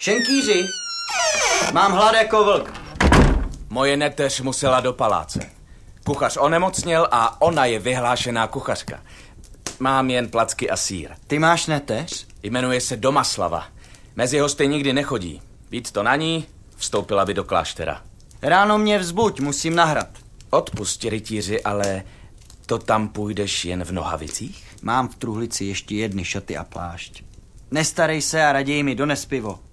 Šenkýři, mám hlad jako vlk. Moje neteř musela do paláce. Kuchař onemocněl a ona je vyhlášená kuchařka. Mám jen placky a sýr. Ty máš neteř? Jmenuje se Domaslava. Mezi hosty nikdy nechodí. Víc to na ní, vstoupila by do kláštera. Ráno mě vzbuď, musím na hrad. Odpusť, rytíři, ale to tam půjdeš jen v nohavicích? Mám v truhlici ještě jedny šaty a plášť. Nestarej se a raději mi dones pivo.